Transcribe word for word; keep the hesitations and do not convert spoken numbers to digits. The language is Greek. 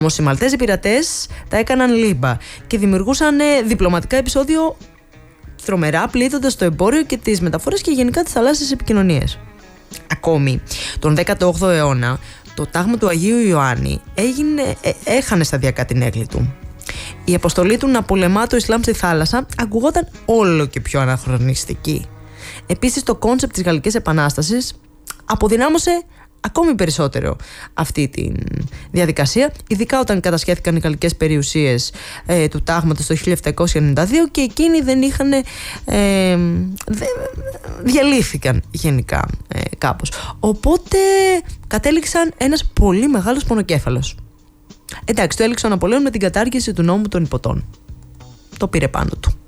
Όμως οι Μαλτέζοι πειρατές τα έκαναν λίμπα και δημιουργούσαν διπλωματικά επεισόδιο τρομερά, πλήττοντας το εμπόριο και τις μεταφορές και γενικά τις θαλάσσιες επικοινωνίες. Ακόμη, τον δέκατο όγδοο αιώνα, το τάγμα του Αγίου Ιωάννη έγινε, ε, έχανε σταδιακά την έγκλη του. Η αποστολή του να πολεμά το Ισλάμ στη θάλασσα ακουγόταν όλο και πιο αναχρονιστική. Επίσης, το κόνσεπτ της Γαλλικής Επανάστασης αποδυνάμωσε ακόμη περισσότερο αυτή τη διαδικασία, ειδικά όταν κατασχέθηκαν οι γαλλικές περιουσίες ε, του τάγματος το χίλια επτακόσια ενενήντα δύο και εκείνοι δεν είχαν ε, δε, διαλύθηκαν γενικά ε, κάπως. Οπότε κατέληξαν ένας πολύ μεγάλος πονοκέφαλος. Εντάξει, το έληξε ο Ναπολέον με την κατάργηση του νόμου των υποτών. Το πήρε πάνω του.